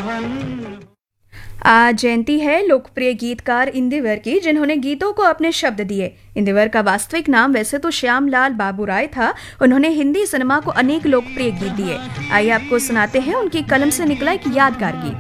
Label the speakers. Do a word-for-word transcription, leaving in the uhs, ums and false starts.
Speaker 1: आज जयंती है लोकप्रिय गीतकार इंदिवर की, जिन्होंने गीतों को अपने शब्द दिए। इंदिवर का वास्तविक नाम वैसे तो श्यामलाल बाबू राय था। उन्होंने हिंदी सिनेमा को अनेक लोकप्रिय गीत दिए। आइए आपको सुनाते हैं उनकी कलम से निकला एक यादगार गीत।